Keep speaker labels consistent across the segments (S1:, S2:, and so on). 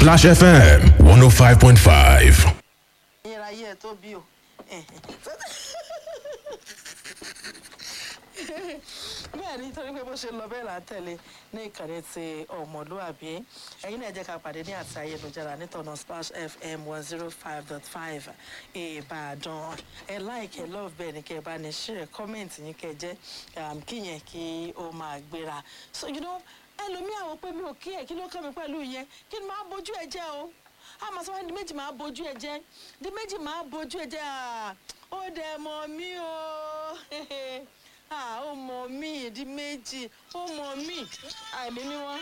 S1: Splash FM 105.5.
S2: Ayé tó bí o. Bẹ́ẹ̀ ni torí pé bó ṣe lọ bẹ́ẹ̀ là ń tẹ̀lé ní ìkànnì ti ọmọlúwàbí. Ẹ̀yin náà jẹ́ ká pàdé ní àti ayélujára nítọ̀nà Splash FM 105.5 Ìbàdàn. Ẹ like ẹ love bẹ́ẹ̀ ni kẹ́ ẹ bá ní share comment yín kẹ́ ẹ jẹ́ kí yẹn kí ó máa gbéra. So you know ẹlòmíà wò pé mi ò kí ẹ̀ kí ló kàn mí pẹ̀lú yẹn kí ni máa bójú ẹ jẹ́ o. A máa sọ wá di méjì máa bójú ẹ jẹ́ di méjì máa bójú ẹ jẹ́ ó dẹ̀ mọ̀ mí o ó mọ̀ mí di méjì ó mọ̀ mí àìmí ni wọ́n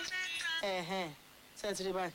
S2: ṣe é ti rí báyìí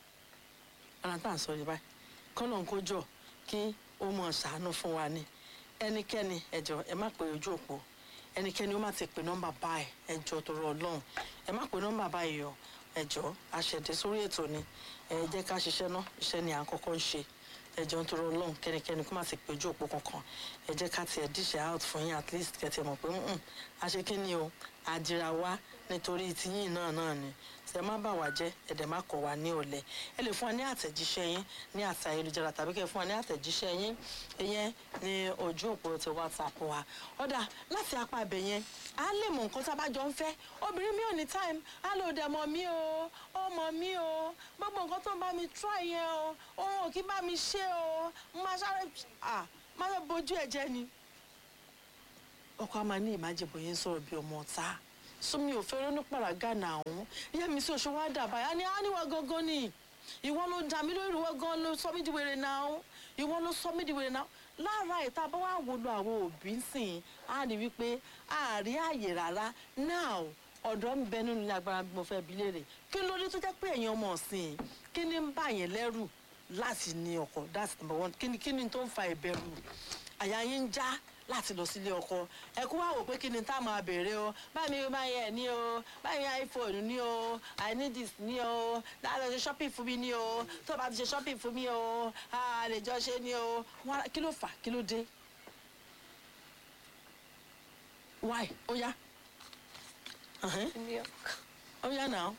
S2: ọ̀nà tá à ń sọ rí báyìí kọ́nà ń kójọ kí ó mọ̀ ṣàánú fún wa ní ẹnikẹ́ni ẹ̀jọ̀ ẹ má pè ojú òpó ẹnikẹ́ni ó má ti pè nọ́mbà báyìí ẹ̀jọ̀ tó rọ ọlọ́run ẹ má pè nọ́mbà báyìí o ẹ̀jọ̀ àṣẹ̀dẹ̀ sórí ètò ni ẹ jẹ́ ká ṣiṣẹ́ náà iṣẹ́ ni à ń kọ́kọ́ ń ṣe ẹjọ́ nítorí ọlọ́run kẹ́nikẹ́ni kó má ti péjú òpó kankan ẹ jẹ́ ká tiẹ̀ díṣẹ́ out fún yín at least kẹ́tì mọ̀ pé aṣekínni o àdìrà wa nítorí tiyín náà ni ṣe má bà wá jẹ́ ẹ̀dẹ̀ má kọ̀ wá ní ọ̀lẹ ẹ lè fún wa ní àtẹ̀jíṣẹ́ yín ní àti ayélujára tàbí kẹ́ fún wa ní àtẹ̀jíṣẹ́ yín ìyẹn ní ojú òpó ti WhatsApp wa ọ̀dà láti apá ibẹ̀ yẹn á lè mọ nǹkan tá a bá jọ ń fẹ́ obìnrin mi ò ní time á lò dẹ̀ mọ̀ mí o ó mọ̀ mí o gbogbo nǹkan tó ń bá mi try yẹn o òun ò kí bá mi ṣe o má sáré má lọ bójú ẹ̀ jẹ́ ni ọkọ a máa ní ìmájẹ̀bọ̀ yẹn sọ̀rọ̀ bí ọmọ ọ̀tá súnmi ò fẹ́ ronú pàràgà náà ọ̀hún ìyá mi sí oṣù wa dà báyà ni á níwọ̀ gangan ni ìwọ ló dà mí lórí ìwọ gan ló sọ mí di wèrè náà ìwọ ló sọ mí di wèrè náà lára ìta bá wà wò lọ àwọn òbí ń sìn á ní wípé àárí ààyè rárá náà ọ̀dọ́ ń bẹ nínú ilé agbára bí mo fẹ́ bi léèrè kí ló dé tó jẹ́ pé ẹ̀yin ọmọ ọ̀sìn kí ni ń bà yẹn lẹ́rù láti ní ọkọ that's number one kí ni tó ń fa ìbẹ̀rù àyà yín ń já láti lọ sílé ọkọ ẹ kú wá wò pé kí ni tá a máa béèrè o báyìí máa yẹ ní o báyìí iPhone ní o I need this ní o láti ṣe shopping fún mi ní o tó bá ti ṣe shopping fún mi o a lè jọ ṣe ní o kí ló fà kí ló dé why ó yá ó yá náà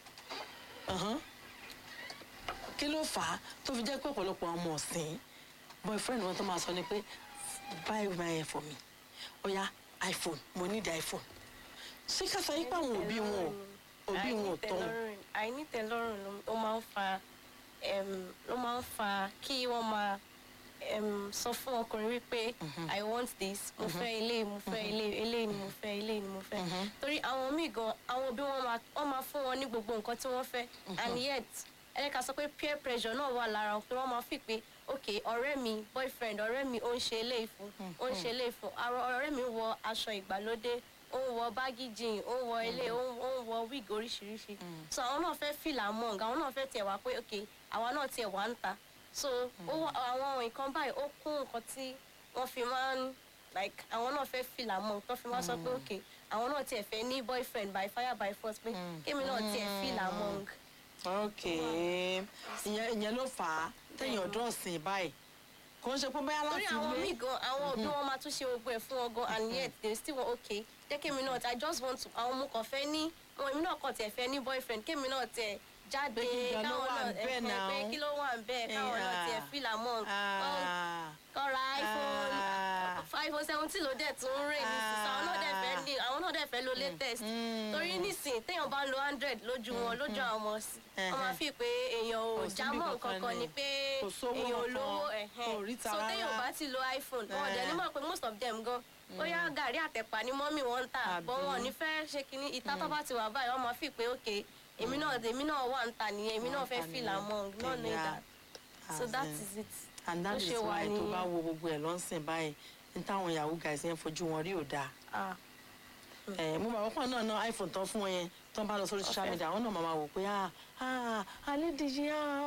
S2: kí ló fà á tó fi jẹ́ pé ọ̀pọ̀lọpọ̀ ọmọ ọ̀sìn boyfriend wọn tó máa sọ ni pé buy my for me ó yá iPhone mo need iPhone ṣé ká sọ yípa àwọn òbí wọn ò tán.
S3: àìnítẹ̀lọ́rùn ló máa ń fa kí wọ́n máa sọ fún ọkùnrin wípé I want this mo fẹ́ ilé mo fẹ́ ilé ni mo fẹ́ ilé ni mo fẹ́ torí àwọn míì gan àwọn òbí wọn máa fún wọn ní gbogbo nǹkan tí wọ́n fẹ́ and yet ẹlẹ́ka sọ pé peer pressure náà wà lára wọn pé wọ́n máa fi pé ok ọ̀rẹ́ mi boyfriend ọ̀rẹ́ mi ó ń ṣe eléyìí fún ó ń ṣe eléyìí fún ọ̀rẹ́ mi wọ aṣọ ìgbàlódé ó ń wọ baggy jean ó ń wọ ilé ó ń wọ wig oríṣiríṣi so àwọn náà fẹ́ feel among àwọn náà fẹ́ tiẹ̀ wá pé ok àwa náà tiẹ̀ wá ń ta so àwọn nǹkan báyìí ó kún nǹkan tí wọ́n fi máa ń like àwọn náà fẹ́ feel among tó fi máa sọ pé ok àwọn náà tiẹ̀ fẹ́ ní boyfriend by fire by force pé kémi náà tiẹ̀ feel among.
S2: ok ìyẹn ló fà á tẹ̀yìn ọ̀dọ́ ọ̀sìn báyìí kò ń ṣe pé báyà láti ilé.
S3: torí àwọn míì gan àwọn òbí wọn máa tún ṣe gbogbo ẹ̀ fún wọn gan and yet they still want okay jẹ́ kémi náà I just want to àwọn ọmọ kan fẹ́ ní àwọn èmi náà kàn tiẹ̀ fẹ́ ní boyfriend kémi náà tiẹ̀ jáde káwọn náà ẹ̀fẹ̀ pé kí ló wà ń bẹ́ẹ̀ káwọn náà tiẹ̀ feel among kọ́ra iPhone 17 ló dẹ̀ tún ń rè ní sísá àwọn náà dẹ̀ fẹ́ lo latest torí nísìn téèyàn bá lo 100 lójú wọn lójú àwọn ọmọ sí wọn máa fi pé èèyàn ò jámọ́ nǹkan kan ni pé èèyàn ò lówó so téèyàn bá ti lo iPhone wọn dẹ̀ ní mọ̀ pé most of them gan ó yá gàrí àtẹ̀pà ní mọ́mì wọn ń tà bọ́ wọn ní fẹ́ ṣe kínní ìta tó bá ti wà báyìí wọ́n máa fi pé okay èmi náà wà ń tà nìyẹn èmi náà fẹ́ feel among no need that so that is it.
S2: and that is why tó bá wo gbogbo ẹ̀ lọ́sìn báyìí ní táwọn yahoo guys yẹn fojú wọn rí ò dáa. mo máa wọ́pọ̀ náà ná iPhone tán fún wọn yẹn tó ń bá lọ sórí social media àwọn náà máa wò pé àlédìjì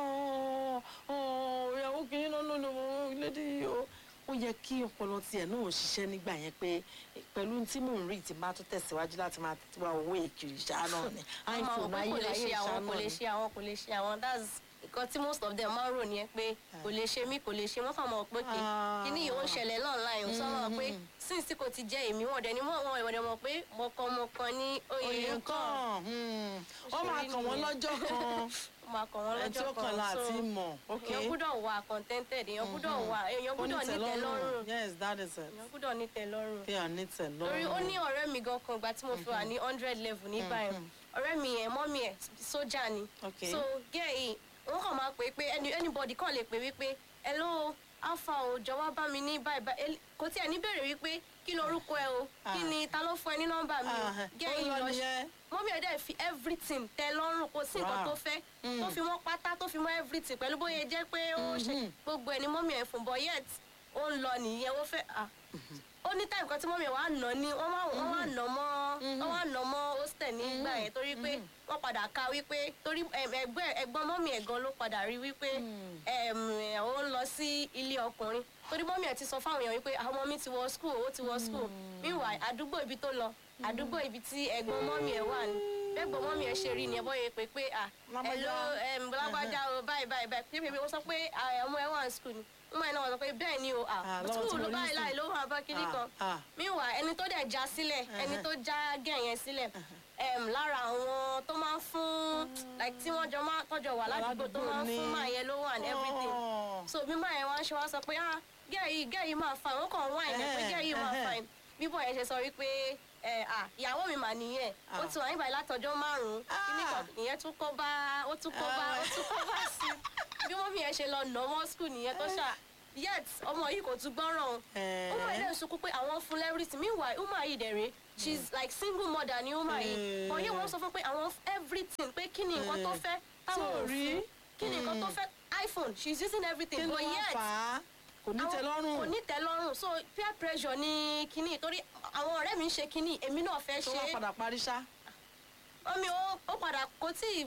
S2: ìyàwó kìíní náà lédìjì ó yẹ kí ọpọlọ tiẹ̀ náà ṣiṣẹ́ nígbà yẹn pé pẹ̀lú tí mò ń rí ti máa tó tẹ̀síwájú láti máa wá owó èkìrì ṣáá náà ni iPhone ayé ṣáá náà ni.
S3: kò lè ṣe àwọn that's nǹkan tí most of them máa ń rò nìyẹn pé kò lè ṣe mí kò lè ṣe wọ́n kàn mọ̀ pé kíní yìí ó ń ṣẹlẹ̀ online ń sọ̀rọ̀ pé since tí kò ti jẹ́ èmi wọ́n dẹ̀ ni wọ́n ìwọ̀dẹ̀ mọ̀ pé mọ̀kànmọ̀kàn ní oyè kan
S2: ó máa kàn wọ́n lọ́jọ́ kan
S3: máa kàn wọ́n
S2: ẹni tí ó
S3: lọ́jọ́
S2: kàn
S3: kan
S2: láti
S3: so
S2: mọ̀
S3: èèyàn gbúdọ̀ wà contented èèyàn gbúdọ̀ nítẹ̀lọ́rùn
S2: yes that is it.
S3: èèyàn gbúdọ̀ nítẹ̀lọ́rùn.
S2: kí à nítẹ̀lọ́rùn.
S3: torí ó ní ọ̀rẹ́ mi gan kan ìgbà tí mo fi wà ní 100 level nígbà yẹn ọ̀rẹ́ mi yẹn mọ́mí ẹ̀ sójà ni so gẹ́ẹ̀ yìí wọ́n kàn máa pè é pé anybody kàn lè pè wípé hello alpha o jọ̀wọ́ bá mi ní báyìí kò tí ẹ̀ ní bèrè wípé kí lorúkọ ẹ o kí ni ta ló fún ẹ ní nọ́mbà mi o gẹ́ẹ̀ yìí lọ ṣe mọ́mí ẹ̀ dẹ̀ fi everything tẹ́ lọ́rùn kò sí nǹkan tó fẹ́ tó fi mọ́ pátá tó fi mọ́ everything pẹ̀lú bóyá jẹ́ pé ó ṣe gbogbo ẹ̀ ní mọ́mí ẹ̀ fún but yet ó ń lọ nìyẹn ó fẹ́ ó ní táìmù kan tí mọ́mí ẹ̀ wá nà ní wọ́n wá nà mọ́ hostel nígbà yẹn torí pé wọ́n padà ka wípé torí ẹ̀gbọ́n mọ́mí ẹ̀ gan ló padà rí wípé ó ń lọ sí ilé ọkùnrin torí mọ́mí ẹ̀ ti sọ fáwọn èèyàn wípé àwọn ọmọ mi ti wọ school ó ti wọ school meanwhile àdúgbò ibi tó lọ àdúgbò ibi tí ẹ̀gbọ́n mọ́mí ẹ̀ wà ní bẹ́gbọ́n mọ́mí ẹ̀ ṣe rí ni ẹ̀bọ́ yẹn pé hello lágbájá o báyìí pé ó sọ pé ọmọ ẹ̀ wà ní school ni ọmọ ẹ̀ náà sọ pé bẹ́ẹ̀ ni o school ló báyìí láì ló wà bá kíní kan meanwhile ẹni tó dẹ̀ já sílẹ̀ ẹni tó já gẹ̀yẹn sílẹ̀ lára àwọn tó máa ń fún like tí wọ́n jọ máa tọ́jọ wà ládùúgbò tó máa ń fún máa yẹn ló wà ní everything so bí máa yẹn wá ń ṣe wá sọ pé gẹ́ẹ̀ yìí máa fine wọ́n kàn wá ìyẹn pé gẹ́ẹ̀ yìí máa fine bíbọ̀ yẹn ṣe sọ wípé ìyàwó mi mà nìyẹn ó ti wà nígbà látọjọ́ 5 kíní kan ìyẹn tún kó bá sí bí wọ́n fi yẹn ṣe lọ nà mọ́ school nìyẹn tó ṣá yet ọmọ yìí kò tún gbọ́ràn ó máa ilé ìsunkún pé àwọn fún everything meanwhile ó máa yìí dẹ̀rẹ̀ she's like single mother ni ó máa yìí but yẹn wọ́n sọ fún pé àwọn everything pé kí ni nǹkan tó fẹ́ táwọn ò rí kí ni nǹkan tó fẹ́ iPhone she's using everything but yet
S2: kò ní
S3: tẹ́lọ́rùn so peer pressure ni kíní torí àwọn ọ̀rẹ́ mi ń ṣe kíní èmi náà fẹ́ ṣe.
S2: tó wá padà parí ṣá.
S3: omi ó padà kò tí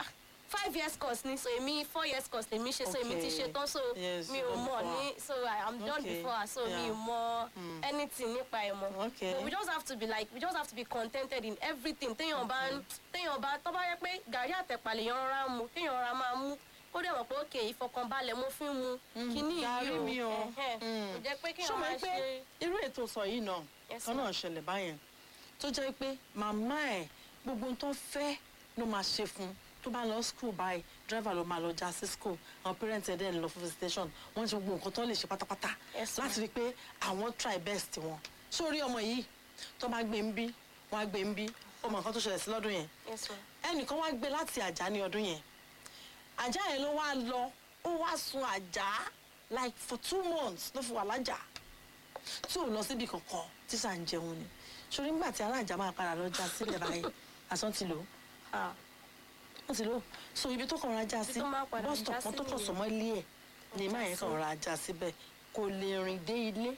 S3: 5 years course ni so èmi 4 years course lèmi ṣe so èmi ti ṣe tán so mi ò mọ̀ ní so I am done before her so mi ò mọ̀ anything nípa ẹ̀ mọ̀ but we just have to be contented in everything téèyàn bá tó bá yẹ pé gàrí àtẹ̀pà lèèyàn rọra mu téèyàn rọra máa mú kó dẹ̀ mọ̀ pé òkè ìfọkànbalẹ̀ mo fi ń mu kíní yìí o kò jẹ́ pé kéèyàn máa ṣe.
S2: irú ètò sọ yìí náà kan náà ṣẹlẹ̀ báyẹn tó jẹ́ pé màmá ẹ̀ gbogbo ohun tó fẹ́ ló máa ṣe fún tó bá lọ school báyìí driver ló máa lọ já sí school àwọn parents ẹ̀ dẹ̀ ń lọ fún visitation wọ́n ṣe gbogbo nǹkan tó lè ṣe pátápátá láti rí i pé àwọn try best wọn sórí ọmọ yìí tó bá gbé ń bí wọ́n á gbé ń bí ó mọ nǹkan tó ṣẹlẹ̀ sí lọ́dún yẹn ẹnìkan wá gbé láti àjà ní ọdún yẹn àjà yẹn ló wá lọ ó wá sun àjà like for 2 months ló fi wà lájà tí ò lọ síbi kankan tí sà ń jẹun ni sórí nígbà tí alájà máa padà lọ já sílẹ̀ báyìí àsán ti lò ó wọ́n ti lò ó so ibi tó kàn ra já sí bọ́sítọ̀ kan tó kàn sọmọ́ ilé ẹ̀ ni máa yẹn kàn ra já síbẹ̀ kò lè rìn dé ilé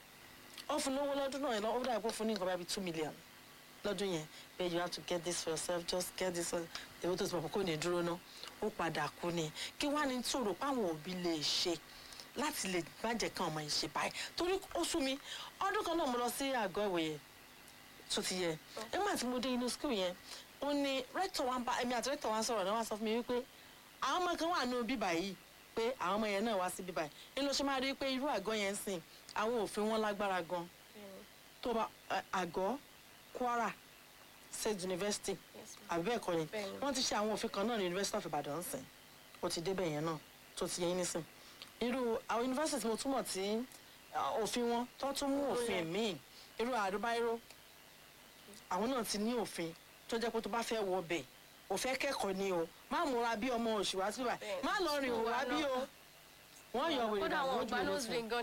S2: ó fún lówó lọ́dún náà yẹn ó dàbí pé ó fún ní nǹkan bíi 2 million lọ́dún yẹn but you have to get this for yourself just get this èwo tó ti pọ̀ kó ní dúró ná ó padà kú ni kí wàá ní tòrò páwọn òbí lè ṣe láti lè má jẹ́ kán ọmọ yìí ṣe báyìí torí ó sú mi ọdún kan náà mo lọ sí àgọ́ ìwòye tó ti yẹ nígbà tí mo dé inú school yẹn ó ní rector wa ń bá èmi àti rector wa ń sọ̀rọ̀ náà wá sọ fún mi wípé àwọn ọmọ kan wà nínú bíbà yìí pé àwọn ọmọ yẹn náà wá sí bíbà yìí ló ṣe máa rí i pé irú àgọ́ yẹn ń sìn àwọn òfin wọn lágbára gan tó bá àgọ́ Kwara State University àbí bẹ́ẹ̀ kọ́ ni wọ́n ti ṣe àwọn òfin kan náà ní University of Ibadan ń sìn ó ti débẹ̀ yẹn náà tó ti yẹn nísìn irú àwọn university mo túmọ̀ tí òfin wọn tó tún mú òfin míì irú àdúbáíró àwọn náà ti ní òfin tó jẹ́ pé tó bá fẹ́ wọ bẹ̀ ò fẹ́ kẹ́kọ̀ọ́ ni o má múra bí ọmọ oṣù wá síbà má lọ rìn òwá bí o wọ́n yọ wèrè náà wọ́n jù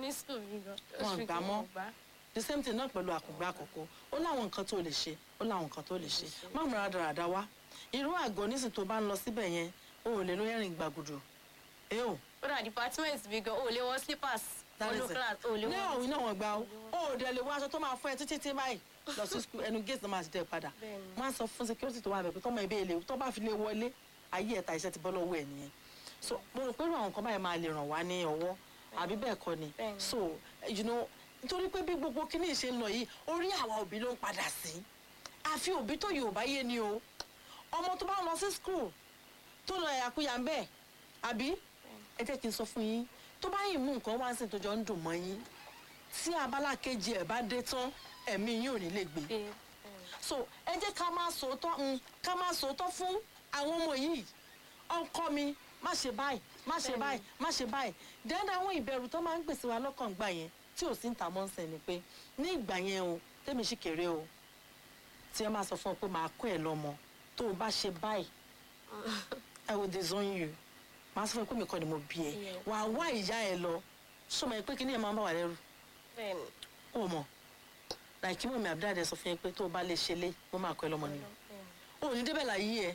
S2: wọ́n gbà mọ́ the same thing náà pẹ̀lú àkùngbà àkọ́kọ́ ó láwọn nǹkan tó lè ṣe ó láwọn nǹkan tó lè ṣe má múra dáradára wá irú àgọ́ nísìn tó bá ń lọ síbẹ̀ yẹn o ò lè lóyún ẹ̀rìn gbàgùdù ẹ o.
S3: ó dà department bí gan o ò lè wọ slippers olú class o ò lè wọ.
S2: ní àwọn iná wọn gbà ó ò dẹ̀ lè wọ aṣọ tó máa fún ẹ títí tí báyìí lọ sí school ẹnu gate náà máa ti dẹ̀ padà wọ́n á sọ fún security tó wà bẹ̀ pé tọ́mọ ẹbí èlé tó bá fi lè wọlé ayé ẹ̀ta iṣẹ́ ti bọ́ lọ́wọ́ ẹ̀ nìyẹn so mo rò pé irú àwọn nǹkan báyìí máa lè ràn wá ní ọwọ́ àbí bẹ́ẹ̀ kọ́ ni so you know nítorí pé bí gbogbo kíní ìṣe ń lọ yìí orí àwa òbí ló ń padà sí àfi òbí tó yóò bá yé ni o ọmọ tó bá ń lọ sí school tó lọ ẹ̀yàkúyà ń bẹ̀ àbí ẹ jẹ́ kí n sọ fún yín tó bá yìí mú nǹkan wá sí tó jọ ń dùn mọ́ yín tí abala kejì ẹ̀ bá dé tán ẹ̀mí yín ò ní lè gbé so ẹ jẹ́ ká máa sòótọ́ fún àwọn ọmọ yìí ọkọ mi má ṣe báyìí má ṣe báyìí má ṣe báyìí then àwọn ìbẹ̀rù tó máa ń gbèsè wa lọ́kàn gbà yẹn tí ò sí ń ta mọ́sẹ̀ ni pé ní ìgbà yẹn o tẹ́mi sì kéré o tí ẹ máa sọ fún ọ pé màá kọ́ ẹ lọ́mọ tó o bá ṣe báyìí I will disown you màá sọ fún ẹ pé mi kọ́ ni mo bí ẹ wàá wá ìyá ẹ lọ sọmọ ẹ pé kí ni ẹ máa ń bá wà lẹ́rù ó mọ̀ láì kí mọ̀mí àbúdáde sọ fún yín pé tó o bá lè ṣe lé mo máa kọ́ ẹ lọ́mọ ni o ò ní débẹ̀ láyé ẹ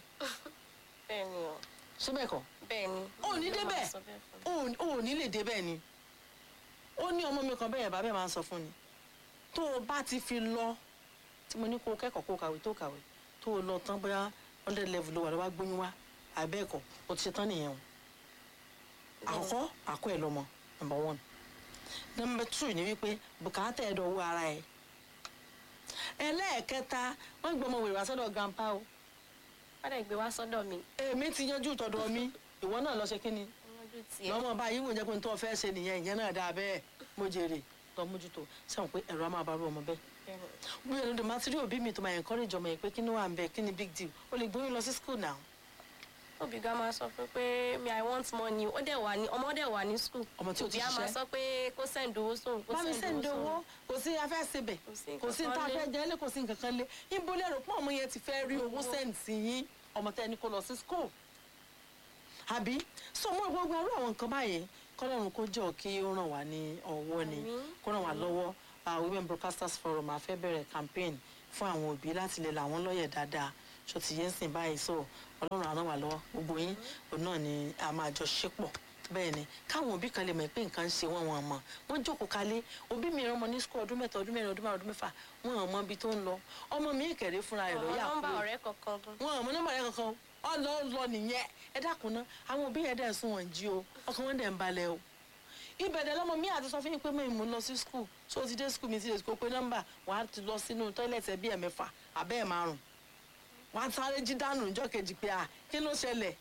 S2: ṣé bẹ́ẹ̀ kọ́ o ò ní débẹ̀ o ò ní lè débẹ̀ ni ó ní ọmọ mi kan bẹ́ẹ̀ bàbá ẹ̀ máa ń sọ fún ni tó o bá ti fi lọ tí mo ní kó o kẹ́kọ̀ọ́ kó o kàwé tó kàwé tó o lọ tán bóyá 100 level ló wà lọ́wọ́ gbóyún wá àbẹ́ẹ̀kọ́ o ti ṣe tán nìyẹn o àkọ́kọ́ àkọ́ ẹ̀ lọ́mọ number 1 number 2 ni wípé bùkátà ẹ̀ dọ̀wọ́ ara ẹ̀ ẹlẹ́ẹ̀kẹta wọ́n gbọ́ ọmọ wèrè wá sọ́dọ̀ grandpa o
S3: wọ́n dẹ̀ gbé wá sọ́dọ̀ mi
S2: èmi ti yanjú tọ̀dọ̀ mi ìwọ náà lọ ṣe kí ni lọ́mọ báyìí wò jẹ́ pé n tó fẹ́ ṣe nìyẹn ìyẹn náà dáa bẹ́ẹ̀ mo jèrè lọ mójútó sẹ́wọ̀n pé ẹ̀rọ á máa bá rú ọmọ bẹ́ẹ̀ bí ẹnu dè máa ti rí òbí mi tó máa encourage ọmọ yẹn pé kí ni wà ń bẹ kí ni big deal o lè gbóyún lọ sí school now.
S3: òbí gan máa sọ pé I want money ó dẹ̀ wà ní ọmọ dẹ̀ wà ní school
S2: ọmọ tí o ti ṣiṣẹ́
S3: òbí á máa sọ pé kó send owó sóhun kó
S2: bá mi
S3: send
S2: send
S3: owó
S2: owó
S3: sóhun
S2: kò sí afẹ́ síbẹ̀ kò sí tá a fẹ́ jẹ́ lé kò sí nǹkan kan lé ibo lérò pé ọmọ yẹn ti fẹ́ rí owó send sí yín ọmọ tẹ́ ẹni kó lọ sí school àbí so mo gbogbo irú àwọn nǹkan báyìí kọ́lọ́run kó jọ kí ó ràn wá ní ọwọ́ ni kó ràn wá lọ́wọ́ Women Broadcasters Forum a fẹ́ bẹ̀rẹ̀ campaign fún àwọn òbí láti lè làwọn lọ́yẹ̀ dáadáa ṣó ti yẹn sìn báyìí so ọlọ́run á ràn wá lọ́wọ́ gbogbo yín òun náà ni a máa jọ ṣépọ̀ bẹ́ẹ̀ ni káwọn òbí kan lè mọ̀ pé nǹkan ń ṣe wọ́n wọn mọ̀ wọ́n jókòó kalẹ̀ òbí mi rán ọmọ ní school ọdún 3 ọdún 4 ọdún 5 ọdún 6 wọn mọ ibi tó ń lọ ọmọ mi ìkẹrẹ fúnra rẹ̀ lọ́yà
S3: nọ́mbà ọ̀rẹ́ kankan gan
S2: wọn mọ nọ́mbà ọ̀rẹ́ kankan ọlọ nìyẹn ẹ dákun ná àwọn òbí yẹn dẹ̀ sún wọn jí o ọkàn wọn dẹ̀ ń balẹ̀ o ibẹ̀dẹ̀ lọ́mọ mi àti sọ fún yín pé mi mú lọ sí school so ti dé school mi ti lè kó pé nọ́mbà wàá ti lọ sínú tọ́ílẹ̀tì ẹ̀ bí ẹ̀ 6 àbẹ́ ẹ̀ 5 wàá sáré jí dànù níjọ́ kejì pé kí ló ṣẹlẹ̀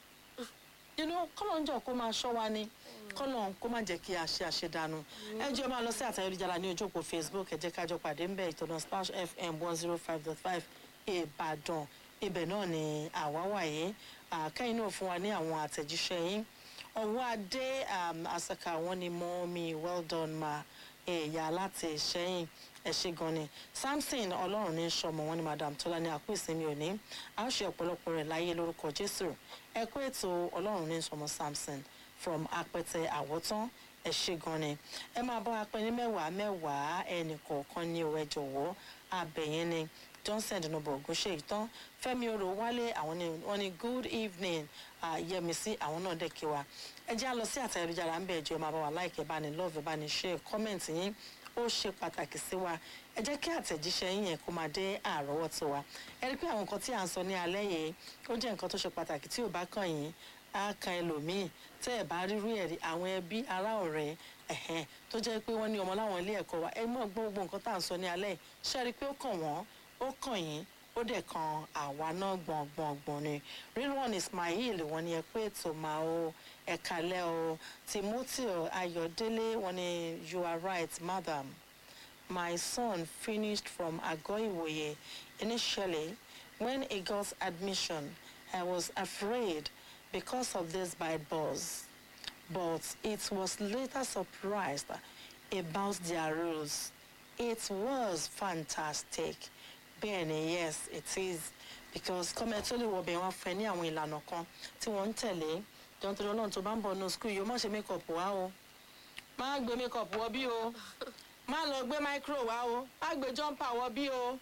S2: kọ́lọ̀ ń jọ kó máa ṣọ́ wa ni kọ́lọ̀ kó má jẹ́ kí a ṣe àṣedànù ẹ jẹ́ máa lọ sí àtayélujára ní ojú òpó Facebook ẹ jẹ́ ká jọ pàdé ńbẹ̀ ìtọ́nà Splash FM 105.5 Ìbàdàn ibẹ̀ náà ni àwa wà yìí kẹ́yìn náà fún wa ní àwọn àtẹ̀jíṣẹ́ yín ọwọ́ adé àṣàkà wọn ni mọ́ mi well done ma ẹ̀yà láti ṣẹ́yìn ẹ ṣé gan ni Samson ọlọ́run ní sọmọ wọn ni Madam Tọ́lá ní àkú ìsinmi òní a ó ṣe ọ̀pọ̀lọpọ̀ rẹ̀ láyé lórúkọ Jésù ẹ kú ètò ọlọ́run ní sọmọ Samson from Apẹtẹ Àwọ̀tán ẹ ṣé gan ni ẹ máa bá wa pẹ́ ní 10 ẹnì kọ̀ọ̀kan ní o ẹ jọ̀wọ́ abẹ̀yẹn ni Johnson dinobo ogunṣe ìtàn Fẹ́mi Oro Wálé àwọn ni good evening Yẹmisí àwọn náà dẹ̀ kí wa ẹ jẹ́ á lọ sí àtayélujára ń bẹ̀ ẹjọ́ máa bá wa like ẹ bá ní love ẹ bá ní share comment yín ó ṣe pàtàkì sí wa ẹ jẹ́ kí àtẹ̀jíṣẹ́ yín yẹn kó máa dé àrọ́wọ́tó wa ẹ rí pé àwọn nǹkan tí à ń sọ ní alẹ́ yìí ó jẹ́ nǹkan tó ṣe pàtàkì tí ò bá kàn yín á kan ẹlòmíì tẹ́ ẹ̀ bá rírú ẹ̀ rí àwọn ẹbí ará ọ̀rẹ́ tó jẹ́ pé wọ́n ní ọmọ láwọn ilé ẹ̀kọ́ wa ẹ mọ̀ gbogbo nǹkan tá à ń sọ ní alẹ́ yìí ṣe rí pé ó kàn wọ́n ó kàn yín ó dẹ̀ kan àwa náà gbọ̀ngbọ̀ngbọ̀n ni Rilwan Ismail wọn ni ẹ pé ètò máa o ẹ̀kálẹ́ o Timothy Ayọ̀délé wọn ni you are right madam my son finished from Agoiwoye initially when he got admission I was afraid because of this bad buzz but it was later surprised about their rules it was fantastic bẹ́ẹ̀ni yes it is because kọ́mẹ́tólì wọ̀bẹ̀ wọn fẹ́ ní àwọn ìlànà kan tí wọ́n ń tẹ̀lé jọ́ntòrí ọlọ́run tó bá ń bọ̀ ní school yìí ó má ṣe make-up wá o má gbé make-up wọ bí o má lọ gbé micro wá o má gbé jumper wọ bí o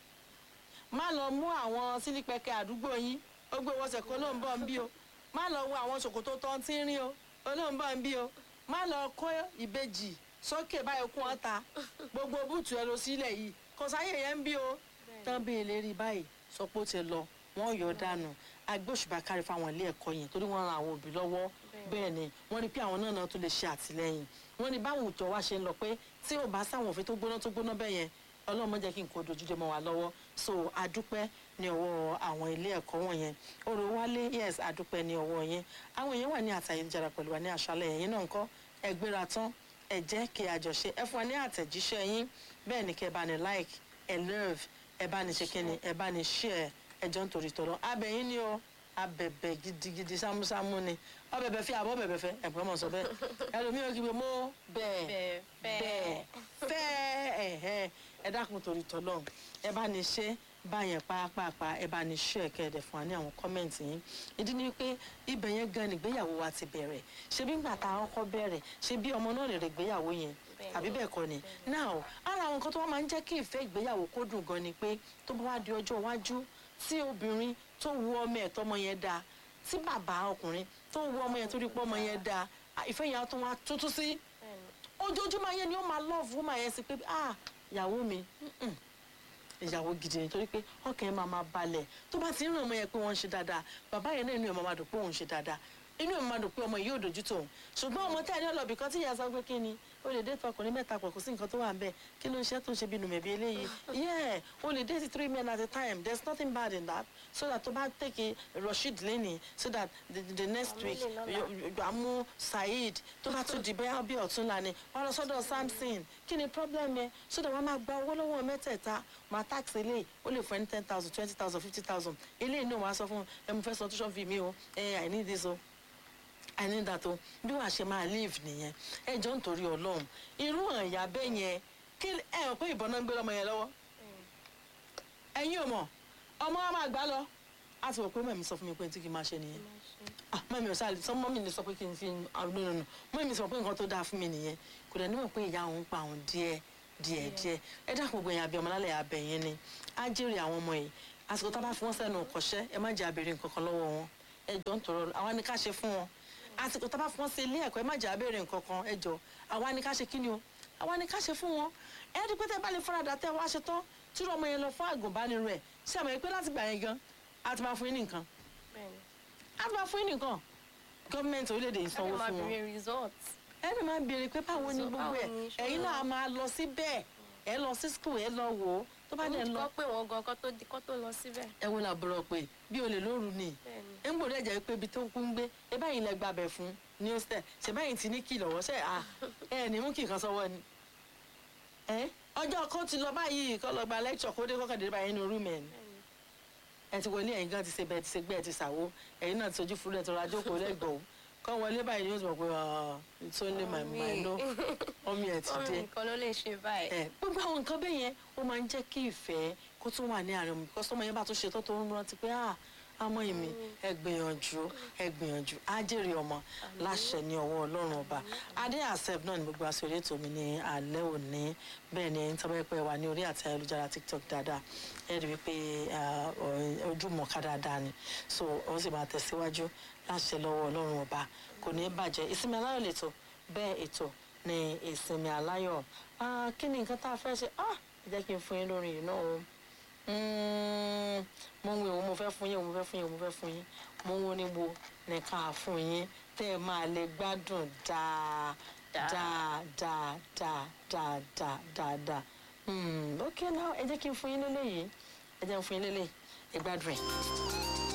S2: má lọ mú àwọn sílípẹ̀kẹ̀ àdúgbò yín ó gbé wọ́sẹ̀ kó ló ń bọ̀ ń bí o má lọ wo àwọn ṣòkòtò tó ń tí ń rí o ó ló ń bọ̀ ń bí o má lọ kó ìbejì sókè báyìí kún ọ̀ta gbogbo búùtù ẹ lọ sílẹ̀ yìí kò sáyè yẹn ń bí o tán bí ìlérí báyìí sọ pé ó ti lọ wọ́n yọ dànù agbóṣùbà kárí fáwọn ilé ẹ̀kọ́ yẹn torí wọ́n ran àwọn òbí lọ́wọ́ bẹ́ẹ̀ ni wọ́n rí pé àwọn náà tó lè ṣe àtìlẹ́yìn wọ́n ní báwo ìjọ wa ṣe ń lọ pé tí ò bá sáwọn òfin tó gbóná bẹ́ẹ̀ yẹn Ọlọ́run má jẹ́ kí n kó dojúdé mọ́ wa lọ́wọ́ so adúpẹ́ ní ọwọ́ àwọn ilé ẹ̀kọ́ wọ̀nyẹn Oro Wálé yes adúpẹ́ ní ọwọ́ yẹn àwọn èèyàn wà ní àtàyélujára pẹ̀lú wa ní àṣálẹ́ yẹn náà ńkọ́ ẹ gbéra tán ẹ jẹ́ kí a jọ ṣe ẹ fún wa ní àtẹ̀jíṣẹ́ yín bẹ́ẹ̀ ni kẹ́ ẹ bá ní like ẹ love ẹ bá ní ṣe kíni ẹ bá ní share ẹjọ́ nítorí tọ̀rọ̀ abẹ́yìn ni o abẹ̀bẹ̀ gidigidi sámúsámú ni ọbẹ̀bẹ̀ fi àbọ̀ bẹ̀bẹ̀ fẹ́ ẹ̀gbọ́n mọ̀ sọ bẹ́ẹ̀ ẹlòmíràn kí mo bẹ́ẹ̀ fẹ́ ẹ dákun torí tọ́lọ́run ẹ bá ní ṣe báyẹn pàápàá ẹ bá ní ṣe ẹ̀kẹ́ẹ̀dẹ̀ fún wa ní àwọn kọ́mẹ̀ntì yín ìdí ni pé ibẹ̀ yẹn gan nígbéyàwó wa ti bẹ̀rẹ̀ ṣé bí gbà tá a kọ́kọ́ bẹ̀rẹ̀ ṣé bí ọmọ náà lè rè gbéyàwó yẹn àbí bẹ́ẹ̀ kọ́ ni now ara àwọn nǹkan tó wá máa ń jẹ́ kí ìfẹ́ ìgbéyàwó kó dùn gan ni pé tó bá wá di ọjọ́ iwájú tí obìnrin tó wu ọmọ ẹ̀ tọmọ yẹn dáa tí bàbá ọkùnrin tó wu ọmọ yẹn tó rí pọ́ ọmọ yẹn dáa ìfẹ́ yẹn á tún wá tútú sí ojoojúmọ́ yẹn ni ó máa love woman yẹn sí pé ìyàwó mi ìyàwó gidi nítorí pé ọkàn ẹ̀ máa balẹ̀ tó bá ti ń ràn ọmọ yẹn pé wọ́n ń ṣe dáadáa bàbá yẹn náà inú ẹ̀ máa dùn pé òun ṣe dáadáa inú ẹ̀ máa dùn pé ọmọ yìí ò dojú tó òun ṣùgbọ́n ọmọ tí a ní ọlọ́bì kan tí ìyá sọ pé kí ni o lè déètì ọkùnrin mẹ́ta pọ̀ kò sí nǹkan tó wà ń bẹ̀ kí ló ń ṣe tó ń ṣe bí nùmẹ̀bí eléyìí yeah o lè déètì 3 men at a time there's nothing bad in that so that tó bá take Rasheed lẹ́nìí so that the next week àmú Saheed tó bá tún di bẹ́ẹ̀ bí ọ̀túnla ni wọ́n lọ sọ́dọ̀ Samson kí ni problem yẹn so that wọ́n máa gba owó lọ́wọ́ mẹ́tẹ̀ẹ̀ta máa tax eléyìí ó lè fún ẹni 10,000 20,000 50,000 eléyìí náà wàá sọ fún ẹ mo fẹ́ sọ tuition fee mi o I need this o I need that o bí wàá ṣe máa live nìyẹn ẹ jọ ń torí Ọlọ́run irú àyà bẹ́ẹ̀ yẹn kí ẹ hàn pé ìbọn náà ń gbé lọ́mọ yẹn lọ́wọ́ ẹ̀yin ò mọ̀ ọmọ wa máa gbá lọ á ti wọ̀ pé mẹ́mi sọ fún mi pé tí kì í máa ṣe nìyẹn mẹ́mi ò sáà sọ mọ́mì ni sọ pé kí n fi nùnùnù mọ́mì sọ pé nǹkan tó dáa fún mi nìyẹn kò dẹ̀ níwọ̀n pé ìyá òun pa òun díẹ̀ ẹ dákun gbogbo yẹn àbí ọmọlálẹ̀ abẹ yẹn ni á jèrè àwọn ọmọ yìí àsìkò tá a bá fi wọ́n sẹ́nu kọ́ṣẹ́ ẹ má jẹ́ àbèrè nǹkan kan lọ́wọ́ wọn ẹ jọ ń tọrọ àwa ni ká ṣe fún wọn àsìkò tá a bá fi wọ́n sí ilé ẹ̀kọ́ ẹ má jẹ́ àbèrè nǹkan kan ẹ jọ àwa ni ká ṣe kí ni o àwa ni ká ṣe fún wọn ẹ rí pé tẹ bá lè faradà tẹ wá ṣe tán tí ọmọ yẹn lọ fún àgùnbánirọ̀ ẹ̀ ṣé àmọ́ pé láti gbà yẹn gan a ti máa fún yín ní nǹkan a ti máa fún yín ní nǹkan gọ́ọ̀mẹ̀ntì orílẹ̀-èdè ìsanwó fún wọn ẹni máa béèrè pé báwo ni gbogbo ẹ̀ ẹ̀yin náà máa lọ síbẹ̀ ẹ lọ sí school ẹ lọ wò ó tó bá dẹ̀ lọ.
S3: kọ́ pé wọ́n gan kọ́ tó lọ síbẹ̀.
S2: ẹ wo làbúrò pé bí olè lóru ni ẹ ń gbòdì ẹ̀jẹ̀ pé ibi tó kú ń gbé ẹ báyìí lẹ gbàbẹ̀ fún ní hostel ṣe báyìí ti ní kí lọ́wọ́ ṣe ẹ ní mú kí nǹkan sọ́wọ́ ni. ọjọ́ kan ti lọ báyìí kọ́ lọ gba lecture kó dé kọ́kàndé báyìí nínú rúùmù ẹ̀ ni. ẹ ti wọlé ẹ̀yin gan ti ṣe bẹ́ẹ̀ ti ṣe gbẹ́ ẹ ti ṣàwó ẹ̀yin náà ti sojú fúru ẹ̀ tó ra jókòó lẹ́gbọ̀ọ́ kọ́ wọlé báyìí ni ó ti mọ̀ pé it's only my mind no ọmọ ẹ̀ ti dé.
S3: ọmọ nǹkan ló lè ṣe báyìí.
S2: gbogbo àwọn nǹkan bẹ́ẹ̀ yẹn ó máa ń jẹ́ kí ìfẹ́ kó tún wà ní àárín mi because ọmọ yẹn bá tún ṣe tó tó ń rántí pé àmọ́ èmi ẹ gbìyànjú á jèrè ọmọ láṣẹ ní ọwọ́ Ọlọ́run ọba adé accept náà ní gbogbo àṣírí ètò mi ní alẹ́ òní bẹ́ẹ̀ ni ẹ̀yin tọ́pẹ́ pé wà ní orí àti ayélujára TikTok dáadáa ẹ rí i pé ojúmọ̀ọ́ká dáadáa ni so ó sì máa tẹ̀síwájú láṣẹ lọ́wọ́ Ọlọ́run ọba kò ní bàjẹ́ ìsinmi aláyọ̀ lẹ́tọ̀ bẹ́ẹ̀ ètò ní ìsinmi aláyọ̀ kí ni nǹkan tá a fẹ́ ṣe ẹ jẹ́ kí n fún yín lórí yìí náà o mo ń wo mo fẹ́ fún yín mo ń wo níbo nìkan fún yín tẹ́ ẹ máa lè gbádùn dáadáa ok now ẹ jẹ́ kí n fún yín lélẹ́yìí ẹ gbádùn ẹ̀.